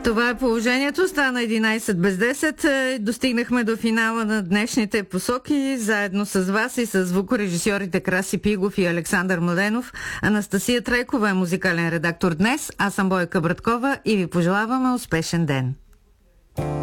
Това е положението. Стана 11 без 10. Достигнахме до финала на днешните посоки. Заедно с вас и с звукорежисьорите Краси Пигов и Александър Младенов. Анастасия Трайкова е музикален редактор днес. Аз съм Бойка Браткова и ви пожелаваме успешен ден.